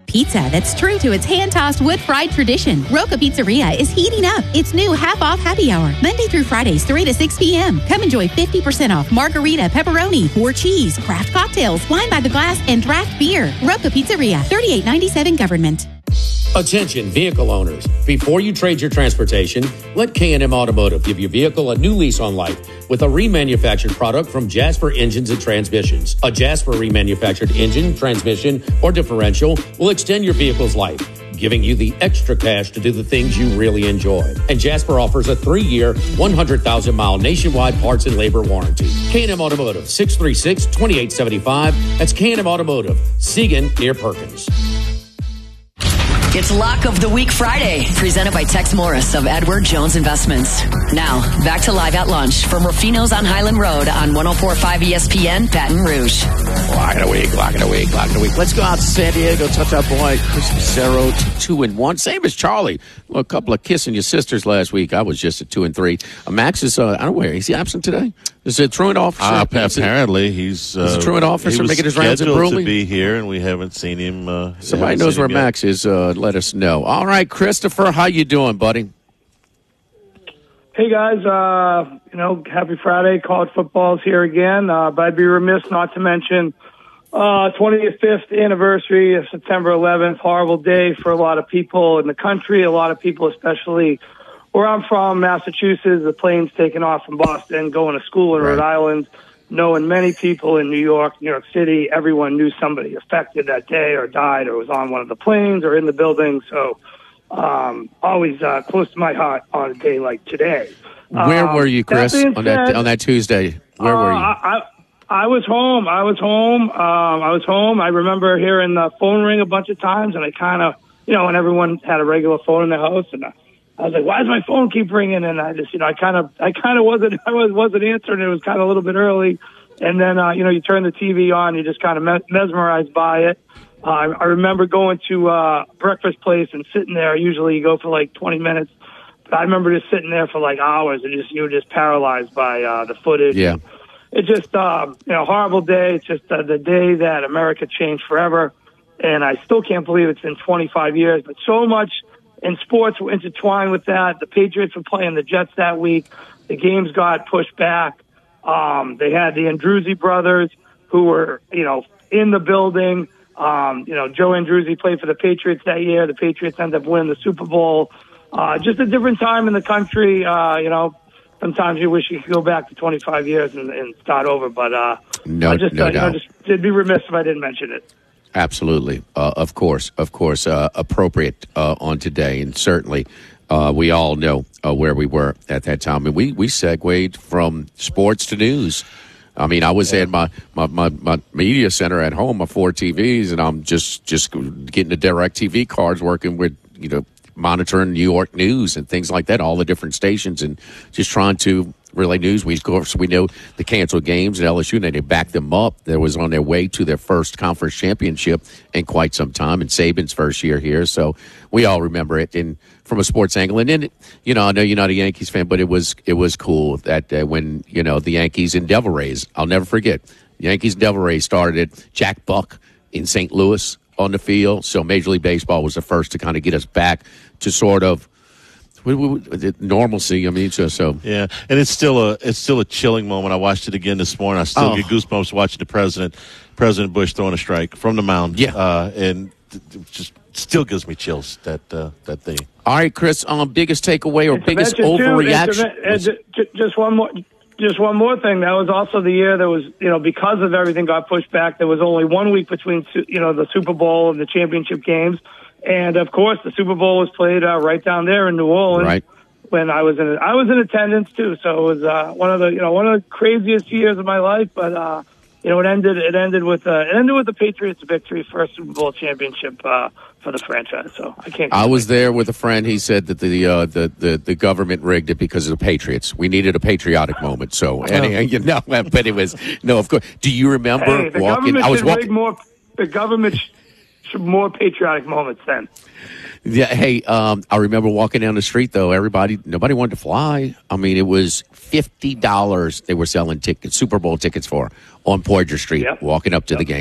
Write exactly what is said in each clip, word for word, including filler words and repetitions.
Pizza that's true to its hand-tossed wood-fried tradition. Roca Pizzeria is heating up its new half-off happy hour, Monday through Fridays, three to six p.m. Come enjoy fifty percent off margarita, pepperoni, four cheese, craft cocktails, wine by the glass, and draft beer. Roca Pizzeria, thirty-eight ninety-seven Government. Attention vehicle owners. Before you trade your transportation, let K and M Automotive give your vehicle a new lease on life with a remanufactured product from Jasper Engines and Transmissions. A Jasper remanufactured engine, transmission, or differential will extend your vehicle's life, giving you the extra cash to do the things you really enjoy. And Jasper offers a three-year, one hundred thousand mile nationwide parts and labor warranty. K and M Automotive, six three six, two eight seven five. That's K and M Automotive, Siegen near Perkins. It's Lock of the Week Friday, presented by Tex Morris of Edward Jones Investments. Now, back to Live at Lunch from Rufino's on Highland Road on one oh four point five E S P N, Baton Rouge. Lock of the week, lock of the week, lock of the week. Let's go out to San Diego, touch our boy Chris Pissarro to two and one. Same as Charlie. Well, a couple of kissing your sisters last week. I was just at two and three. Uh, Max is, uh, I don't know where, is he absent today? Is it truant officer? Uh, apparently, he's uh, is a truant officer he making his rounds in Bruley? scheduled to be here, and we haven't seen him. Uh, Somebody knows where Max is. Uh, let us know. All right, Christopher, how you doing, buddy? Hey guys, uh, you know, happy Friday. College football's here again, uh, but I'd be remiss not to mention uh, twenty-fifth anniversary of September eleventh. Horrible day for a lot of people in the country. A lot of people, especially where I'm from, Massachusetts. The plane's taking off from Boston, going to school in Right. Rhode Island. Knowing many people in New York, New York City, everyone knew somebody affected that day or died or was on one of the planes or in the building. So um, always uh, close to my heart on a day like today. Where um, were you, Chris, that on that said, on that Tuesday? Where uh, were you? I, I, I was home. I was home. Um, I was home. I remember hearing the phone ring a bunch of times, and I kind of, you know, and everyone had a regular phone in their house, and I, I was like, "Why does my phone keep ringing?" And I just, you know, I kind of, I kind of wasn't, I was, wasn't answering. It was kind of a little bit early, and then, uh, you know, you turn the T V on, you just kind of mes- mesmerized by it. Uh, I, I remember going to uh, breakfast place and sitting there. Usually, you go for like twenty minutes. But I remember just sitting there for like hours, and just you were just paralyzed by uh, the footage. Yeah. It's just, um, you know, horrible day. It's just uh, the day that America changed forever, and I still can't believe it's been twenty-five years. But so much in sports were intertwined with that. The Patriots were playing the Jets that week. The games got pushed back. Um, they had the Andruzzi brothers who were, you know, in the building. Um, you know, Joe Andruzzi played for the Patriots that year. The Patriots ended up winning the Super Bowl. Uh, just a different time in the country. Uh, you know, sometimes you wish you could go back to twenty-five years and, and start over. But uh, No- I just, no uh, you know, doubt. just it'd be remiss if I didn't mention it. Absolutely. Uh, of course, of course, uh, appropriate uh, on today. And certainly uh, we all know uh, where we were at that time. And we, we segued from sports to news. I mean, I was yeah. at my, my, my, my media center at home, my four T Vs, and I'm just, just getting the DirecTV cards, working with, you know, monitoring New York news and things like that, all the different stations, and just trying to relay news. We, of course, we know the canceled games at L S U, and they backed them up. They was on their way to their first conference championship in quite some time, and Saban's first year here. So we all remember it and from a sports angle. And then, you know, I know you're not a Yankees fan, but it was it was cool that uh, when, you know, the Yankees and Devil Rays, I'll never forget, Yankees and Devil Rays started it. Jack Buck in Saint Louis on the field. So Major League Baseball was the first to kind of get us back to sort of normalcy. I mean, so, so yeah, and it's still a it's still a chilling moment. I watched it again this morning. I still Oh. get goosebumps watching the president, President Bush throwing a strike from the mound. Yeah, uh, and it just still gives me chills that uh, that thing. All right, Chris. Um, biggest takeaway or It's biggest mentioned, too, overreaction? it's a- it's a- just one more. Just one more thing. That was also the year that was, you know, because of everything got pushed back, there was only one week between, you know, the Super Bowl and the championship games. And, of course, the Super Bowl was played uh, right down there in New Orleans. Right. When I was in I was in attendance, too. So it was uh, one of the, you know, one of the craziest years of my life. But, uh, you know, it ended it ended with uh, it ended with the Patriots' victory, first Super Bowl championship uh, for the franchise. So I can't. I was there with a friend. He said that the uh, the, the the government rigged it because of the Patriots. We needed a patriotic moment. So, and, and, you know, but it was no. Of course. Do you remember Hey, the walking? government I was should walking. rig more. The government should more patriotic moments then. Yeah, hey, um, I remember walking down the street, though. Everybody, nobody wanted to fly. I mean, it was fifty dollars they were selling tickets, Super Bowl tickets for on Poydras Street, Yep. walking up to Yep. the game.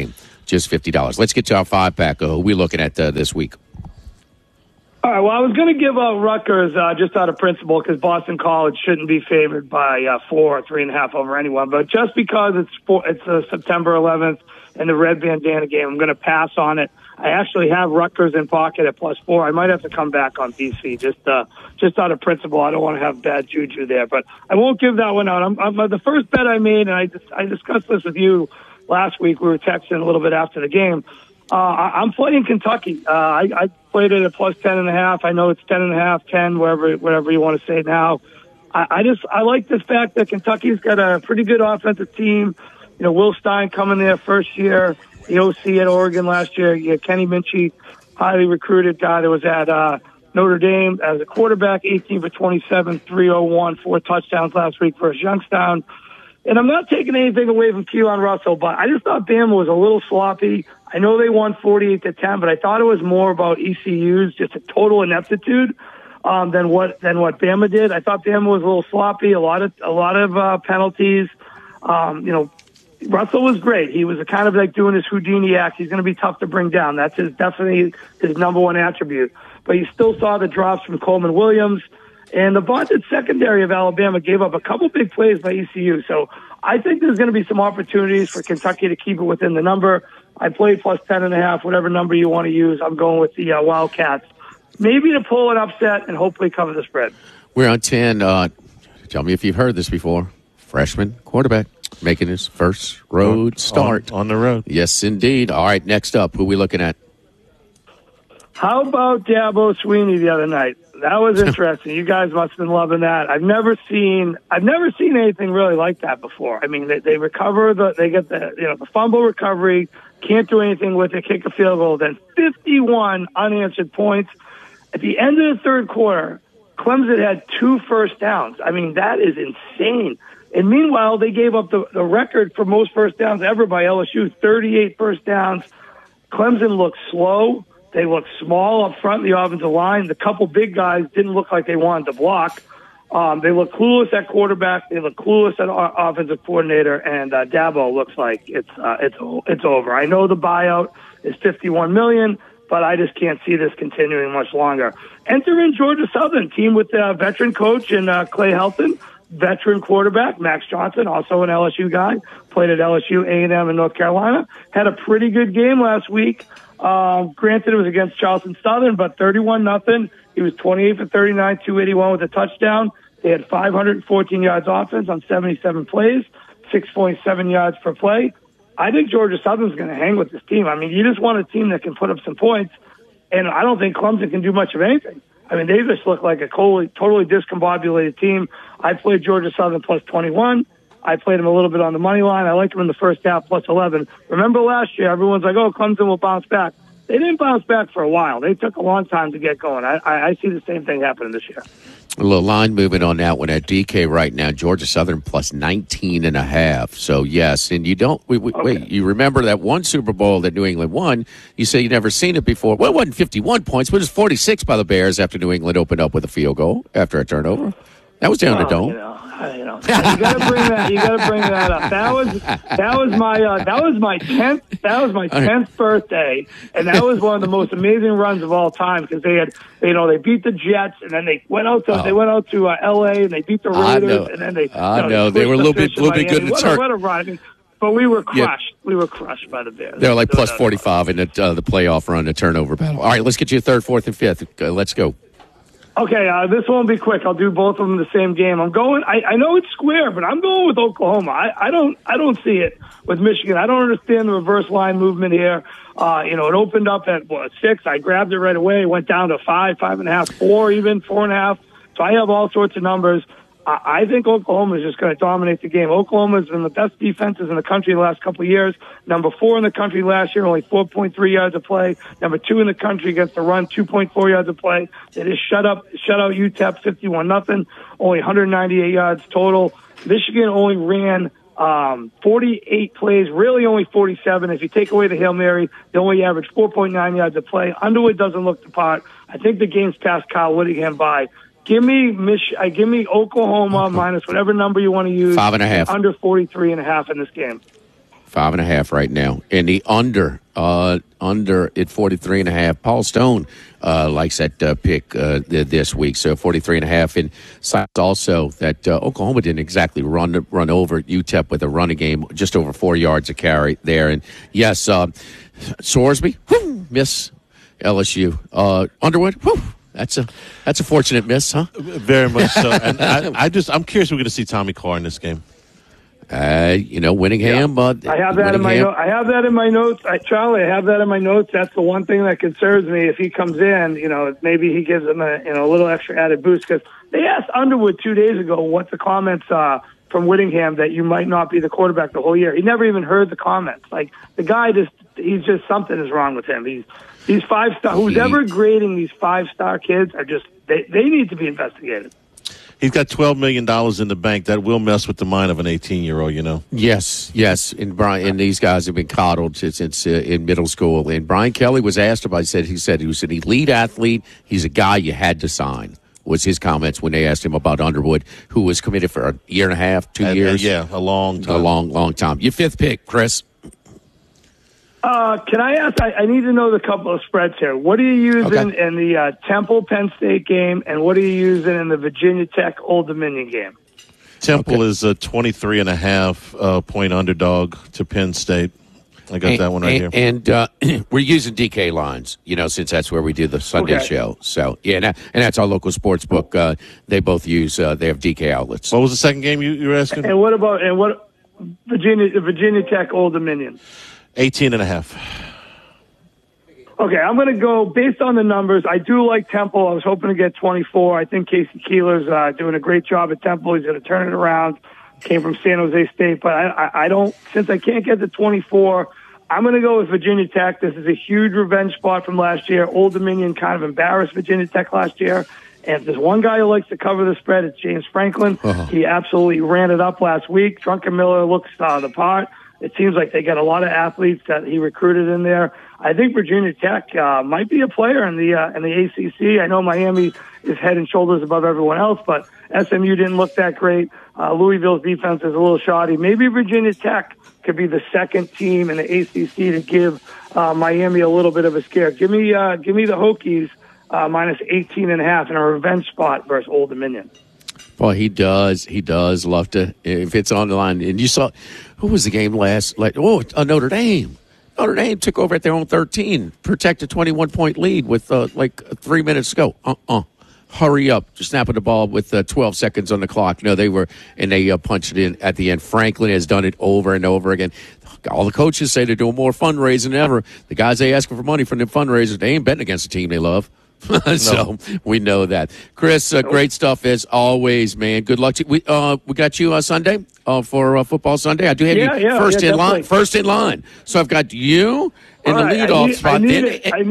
just fifty dollars. Let's get to our five-pack. Uh, who are we looking at uh, this week? All right, well, I was going to give out Rutgers uh, just out of principle because Boston College shouldn't be favored by uh, four or three and a half over anyone. But just because it's four, it's uh, September eleventh and the red bandana game, I'm going to pass on it. I actually have Rutgers in pocket at plus four. I might have to come back on B C just uh, just out of principle. I don't want to have bad juju there, but I won't give that one out. I'm, I'm, uh, the first bet I made, and I, dis- I discussed this with you last week. We were texting a little bit after the game. Uh, I, I'm playing Kentucky. Uh, I, I played it at plus ten and a half. I know it's ten and a half, ten, whatever, whatever you want to say now. I, I just, I like the fact that Kentucky's got a pretty good offensive team. You know, Will Stein coming there first year, the O C at Oregon last year. You had Kenny Minchie, highly recruited guy that was at, uh, Notre Dame as a quarterback, eighteen for twenty-seven, three oh one, four touchdowns last week versus Youngstown. And I'm not taking anything away from Keelan Russell, but I just thought Bama was a little sloppy. I know they won forty-eight to ten, but I thought it was more about E C U's just a total ineptitude um, than what than what Bama did. I thought Bama was a little sloppy, a lot of a lot of uh, penalties. Um, you know, Russell was great. He was kind of like doing his Houdini act. He's going to be tough to bring down. That's his definitely his number one attribute. But you still saw the drops from Coleman Williams. And the vaunted secondary of Alabama gave up a couple big plays by E C U. So I think there's going to be some opportunities for Kentucky to keep it within the number. I played plus ten and a half, whatever number you want to use. I'm going with the uh, Wildcats. Maybe to pull an upset and hopefully cover the spread. We're on ten. Uh, tell me if you've heard this before. Freshman quarterback making his first road on, start. On, on the road. Yes, indeed. All right, next up, who are we looking at? How about Dabo Swinney the other night? That was interesting. You guys must have been loving that. I've never seen I've never seen anything really like that before. I mean, they, they recover the they get the you know the fumble recovery, can't do anything with it, kick a field goal, then fifty-one unanswered points. At the end of the third quarter, Clemson had two first downs. I mean, that is insane. And meanwhile, they gave up the, the record for most first downs ever by L S U, thirty-eight first downs. Clemson looked slow. They looked small up front in the offensive line. The couple big guys didn't look like they wanted to block. Um, they look clueless at quarterback. They look clueless at o- offensive coordinator. And uh, Dabo looks like it's uh, it's it's over. I know the buyout is fifty-one million dollars, but I just can't see this continuing much longer. Enter in Georgia Southern, team with a uh, veteran coach and uh, Clay Helton, veteran quarterback Max Johnson, also an L S U guy, played at L S U, A and M, and North Carolina. Had a pretty good game last week. Um, granted, it was against Charleston Southern, but thirty-one nothing. He was twenty-eight for thirty-nine, two eighty-one with a touchdown. They had five hundred fourteen yards offense on seventy-seven plays, six point seven yards per play. I think Georgia Southern's going to hang with this team. I mean, you just want a team that can put up some points, and I don't think Clemson can do much of anything. I mean, they just look like a totally, totally discombobulated team. I played Georgia Southern plus twenty-one. I played them a little bit on the money line. I liked them in the first half, plus eleven. Remember last year, everyone's like, oh, Clemson will bounce back. They didn't bounce back for a while. They took a long time to get going. I, I, I see the same thing happening this year. A little line movement on that one at D K right now. Georgia Southern plus nineteen and a half. So, yes, and you don't we, we, okay. wait, you remember that one Super Bowl that New England won. You say you've never seen it before. Well, it wasn't fifty-one points, but it was forty-six by the Bears after New England opened up with a field goal after a turnover. That was down well, the dome. You know, I, you know, you gotta bring that. You gotta bring that up. That was that was my uh, that was my tenth that was my tenth birthday, and that was one of the most amazing runs of all time because they had you know they beat the Jets and then they went out to oh. they went out to uh, L A and they beat the Raiders and then they I you know, know they, they were a little bit the little bit good in the what, turn. What a run! I mean, but we were crushed. Yeah. We were crushed by the Bears. They were like plus forty-five in the uh, the playoff run, the turnover battle. All right, let's get you a third, fourth, and fifth. Uh, let's go. Okay, uh, this won't be quick. I'll do both of them in the same game. I'm going. I, I know it's square, but I'm going with Oklahoma. I, I don't. I don't see it with Michigan. I don't understand the reverse line movement here. Uh, you know, it opened up at what, six. I grabbed it right away. Went down to five, five and a half, four, even four and a half. So I have all sorts of numbers. I think Oklahoma is just going to dominate the game. Oklahoma has been the best defenses in the country the last couple of years. Number four in the country last year, only four point three yards a play. Number two in the country against the run, two point four yards a play. They just shut up, shut out U T E P fifty-one nothing. Only one hundred ninety-eight yards total. Michigan only ran um, forty-eight plays, really only forty-seven. If you take away the Hail Mary, they only averaged four point nine yards a play. Underwood doesn't look the part. I think the game's passed Kyle Whittingham by. Give me Mich- uh, give me Oklahoma minus whatever number you want to use. Five and a half. Under forty-three and a half in this game. Five and a half right now. And the under, uh, under at forty-three and a half. Paul Stone uh, likes that uh, pick uh, th- this week. So forty-three and a half. And also that uh, Oklahoma didn't exactly run run over U T E P with a running game, just over four yards a carry there. And yes, uh, Sorsby, whew, miss L S U. Uh, Underwood, whew, that's a that's a fortunate miss, huh? Very much so. And I, I just I'm curious. We're going to see Tommy Carr in this game. Uh, you know, Winningham. Yeah. Uh, I have that in my no- I have that in my notes. I, Charlie, I have that in my notes. That's the one thing that concerns me. If he comes in, you know, maybe he gives them a you know a little extra added boost, because they asked Underwood two days ago what the comments uh, from Whittingham that you might not be the quarterback the whole year. He never even heard the comments. Like, the guy just he's just something is wrong with him. He's these five star who's ever grading these five star kids are just they they need to be investigated. He's got twelve million dollars in the bank. That will mess with the mind of an eighteen-year-old, you know. Yes, yes. And Brian, and these guys have been coddled since uh, in middle school. And Brian Kelly was asked about. He said he said he was an elite athlete. He's a guy you had to sign. Was his comments when they asked him about Underwood, who was committed for a year and a half, two and, years. Uh, yeah, a long time. A long, long time. Your fifth pick, Chris. Uh, can I ask? I, I need to know the couple of spreads here. What are you using Okay. in the uh, Temple Penn State game, and what are you using in the Virginia Tech Old Dominion game? Temple Okay. is a twenty-three and a half uh, point underdog to Penn State. I got and, that one right and, here. And uh, we're using D K lines, you know, since that's where we do the Sunday Okay. show. So, yeah, and, that, and that's our local sports book. Uh, they both use, uh, they have D K outlets. What was the second game you, you were asking? And what about and what Virginia Virginia Tech Old Dominion? eighteen and a half. Okay, I'm going to go based on the numbers. I do like Temple. I was hoping to get twenty-four. I think Casey Keeler's uh, doing a great job at Temple. He's going to turn it around. Came from San Jose State, but I, I, I don't. Since I can't get the twenty-four, I'm going to go with Virginia Tech. This is a huge revenge spot from last year. Old Dominion kind of embarrassed Virginia Tech last year. And if there's one guy who likes to cover the spread, it's James Franklin. Uh-huh. He absolutely ran it up last week. Drunken Miller looks uh, the part. It seems like they got a lot of athletes that he recruited in there. I think Virginia Tech uh, might be a player in the uh, in the A C C. I know Miami is head and shoulders above everyone else, but S M U didn't look that great. Uh, Louisville's defense is a little shoddy. Maybe Virginia Tech could be the second team in the A C C to give uh, Miami a little bit of a scare. Give me uh, give me the Hokies uh, minus eighteen and a half in a revenge spot versus Old Dominion. Boy, he does. He does love to, if it's on the line. And you saw, who was the game last? Like, oh, uh, Notre Dame. Notre Dame took over at their own thirteen, protect a twenty-one point lead with uh, like three minutes to go. Uh-uh. Hurry up. Just snapping the ball with uh, twelve seconds on the clock. No, they were, and they uh, punched it in at the end. Franklin has done it over and over again. All the coaches say they're doing more fundraising than ever. The guys they asking for money from the fundraisers, they ain't betting against the team they love. so we know that. Chris, uh, great stuff as always, man. Good luck to you. We, uh, we got you on uh, Sunday uh, for uh, Football Sunday. I do have Yeah, you yeah, first yeah, in line. definitely. First in line. So I've got you in All the right, leadoff I need, spot. I need Then- it. I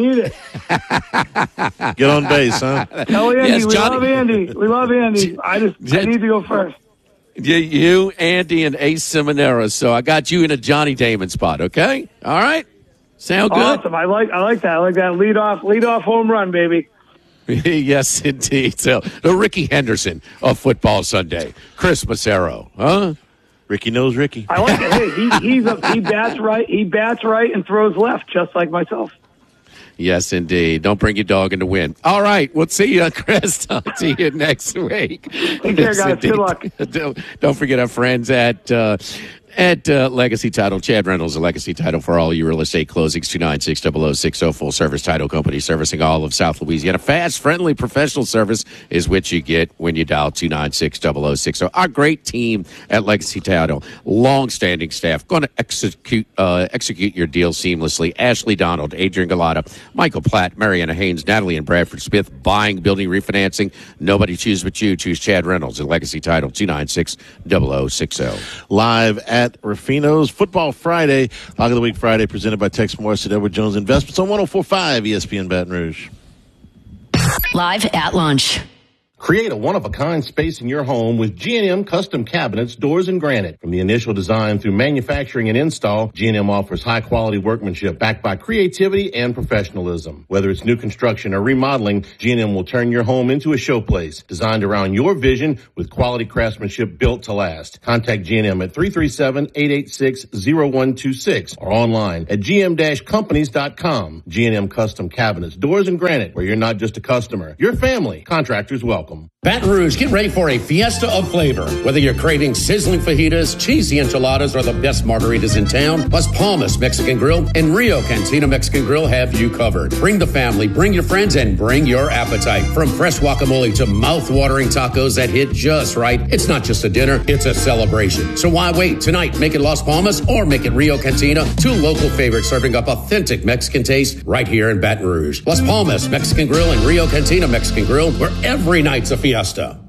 need it. Get on base, huh? Tell Andy, Yes, we Johnny. love Andy. We love Andy. I just I need to go first. Yeah, you, Andy, and Ace Seminara. So I got you in a Johnny Damon spot, okay? All right? Sound good? Awesome. I like I like that. I like that lead off lead off home run, baby. Yes, indeed. So the Ricky Henderson of Football Sunday. Chris Massaro, huh? Ricky knows Ricky. I like it. Hey, he he's a, he bats right. He bats right and throws left, just like myself. Yes, indeed. Don't bring your dog in the wind. All right. We'll see you, Chris. I'll see you next week. Take care, guys. Indeed. Good luck. Don't, don't forget our friends at uh, at uh, Legacy Title. Chad Reynolds, a Legacy Title for all your real estate closings. two nine six, zero zero six zero. Full service title company servicing all of South Louisiana. Fast, friendly, professional service is what you get when you dial two nine six, zero zero six zero. Our great team at Legacy Title. Long-standing staff. Going to execute uh, execute your deal seamlessly. Ashley Donald, Adrian Galata, Michael Platt, Mariana Haynes, Natalie and Bradford Smith. Buying, building, refinancing. Nobody choose but you. Choose Chad Reynolds at Legacy Title. two nine six, zero zero six zero. Live at Rufino's Football Friday, Lock of the Week Friday, presented by Tex Morris at Edward Jones Investments on one oh four point five E S P N Baton Rouge. Live at lunch. Create a one-of-a-kind space in your home with G and M Custom Cabinets, Doors, and Granite. From the initial design through manufacturing and install, G and M offers high-quality workmanship backed by creativity and professionalism. Whether it's new construction or remodeling, G and M will turn your home into a showplace, designed around your vision with quality craftsmanship built to last. Contact G and M at three three seven, eight eight six, zero one two six or online at g m dash companies dot com. G and M Custom Cabinets, Doors, and Granite, where you're not just a customer, you're family. Contractors welcome. Baton Rouge, get ready for a fiesta of flavor. Whether you're craving sizzling fajitas, cheesy enchiladas, or the best margaritas in town, Las Palmas Mexican Grill and Rio Cantina Mexican Grill have you covered. Bring the family, bring your friends, and bring your appetite. From fresh guacamole to mouth-watering tacos that hit just right, it's not just a dinner, it's a celebration. So why wait? Tonight, make it Las Palmas or make it Rio Cantina, two local favorites serving up authentic Mexican taste right here in Baton Rouge. Las Palmas Mexican Grill and Rio Cantina Mexican Grill, where every night's a fiesta.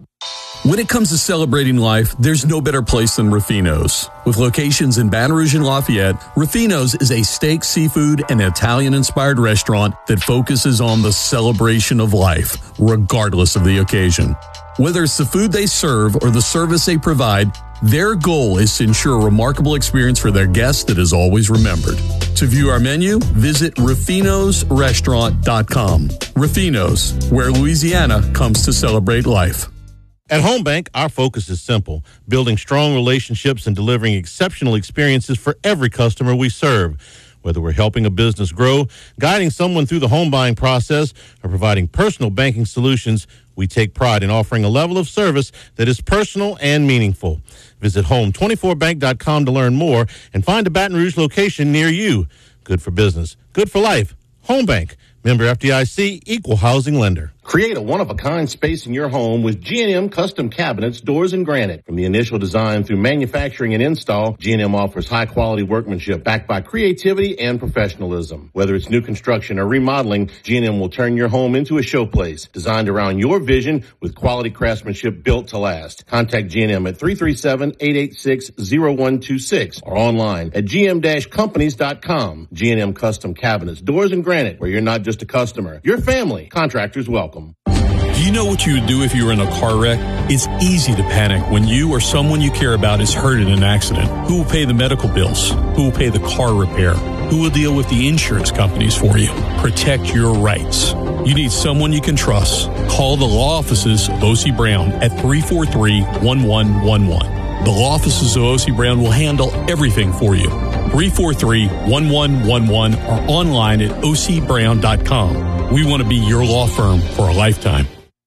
When it comes to celebrating life, there's no better place than Ruffino's. With locations in Baton Rouge and Lafayette, Ruffino's is a steak, seafood, and Italian-inspired restaurant that focuses on the celebration of life, regardless of the occasion. Whether it's the food they serve or the service they provide, their goal is to ensure a remarkable experience for their guests that is always remembered. To view our menu, visit ruffinos restaurant dot com. Ruffino's, where Louisiana comes to celebrate life. At Home Bank, our focus is simple, building strong relationships and delivering exceptional experiences for every customer we serve. Whether we're helping a business grow, guiding someone through the home buying process, or providing personal banking solutions, we take pride in offering a level of service that is personal and meaningful. Visit home twenty-four bank dot com to learn more and find a Baton Rouge location near you. Good for business, good for life. Home Bank, member F D I C, equal housing lender. Create a one-of-a-kind space in your home with G and M Custom Cabinets, Doors, and Granite. From the initial design through manufacturing and install, G and M offers high-quality workmanship backed by creativity and professionalism. Whether it's new construction or remodeling, G and M will turn your home into a showplace, designed around your vision with quality craftsmanship built to last. Contact G and M at three three seven, eight eight six, zero one two six or online at g m dash companies dot com. G and M Custom Cabinets, Doors, and Granite, where you're not just a customer, you're family. Contractors welcome. Do you know what you would do if you were in a car wreck? It's easy to panic when you or someone you care about is hurt in an accident. Who will pay the medical bills? Who will pay the car repair? Who will deal with the insurance companies for you? Protect your rights. You need someone you can trust. Call the law offices of O C Brown at three four three, one one one one. The law offices of O C Brown will handle everything for you. three four three, one one one one or online at o c brown dot com. We want to be your law firm for a lifetime.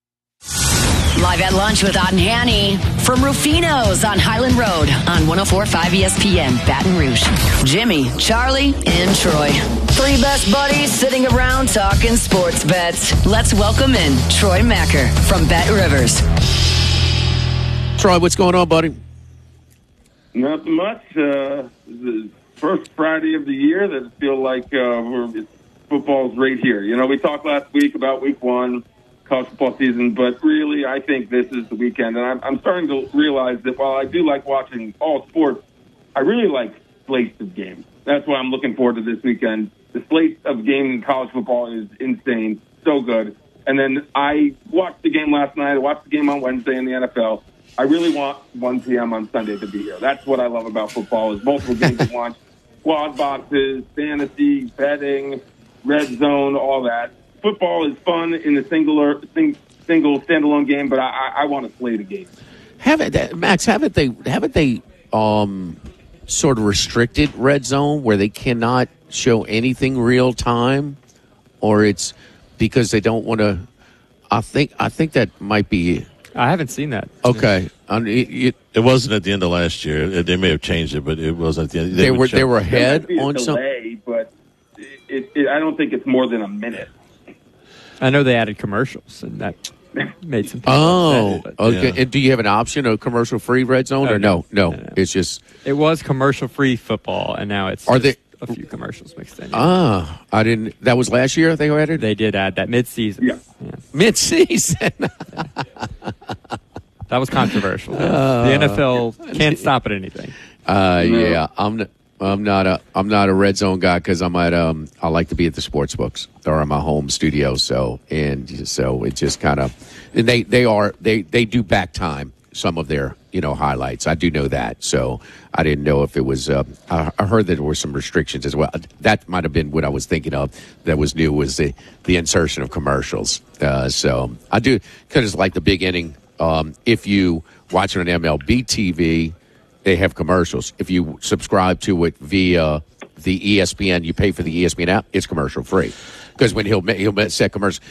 Live at lunch with Ott and Hanny from Rufino's on Highland Road on one oh four point five E S P N, Baton Rouge. Jimmy, Charlie, and Troy. Three best buddies sitting around talking sports bets. Let's welcome in Troy Macker from Bet Rivers. Troy, what's going on, buddy? Nothing much. Uh, the first Friday of the year that I feel like uh, we're, football's right here. You know, we talked last week about week one, college football season, but really I think this is the weekend. And I'm, I'm starting to realize that while I do like watching all sports, I really like slates of games. That's why I'm looking forward to this weekend. The slate of games in college football is insane, so good. And then I watched the game last night. I watched the game on Wednesday in the N F L. I really want one p.m. on Sunday to be here. That's what I love about football is multiple games at once, quad boxes, fantasy, betting, red zone, all that. Football is fun in the singular, sing, single standalone game, but I, I, I want to slate a game. Haven't Max? Haven't they? Haven't they um, sort of restricted red zone where they cannot show anything real time, or it's because they don't want to? I think I think that might be. I haven't seen that. Okay, um, it, it, it wasn't at the end of last year. They may have changed it, but it wasn't at the end. They, they were show. they were ahead there might be a on delay, some. But it, it, I don't think it's more than a minute. I know they added commercials, and that made some people Oh, upset, okay. Yeah. And do you have an option of commercial-free red zone, oh, or no? No, no? no, no. It's just it was commercial-free football, and now it's are just they a few commercials mixed in. Ah, I didn't. That was last year. They added. They did add that mid-season. Yeah, yeah. mid-season. That was controversial. Uh, the N F L can't stop at anything. Uh, no. Yeah, I'm. I'm not a I'm not a red zone guy because I'm at um I like to be at the sports books or in my home studio. So and so it just kind of and they they are they they do back time some of their you know highlights. I do know that. So I didn't know if it was. Uh, I, I heard that there were some restrictions as well. That might have been what I was thinking of. That was new was the the insertion of commercials. Uh, so I do kind of like the big inning. Um, if you watch it on M L B T V. They have commercials. If you subscribe to it via the E S P N, you pay for the E S P N app, it's commercial free. Because when he'll he'll set commercials,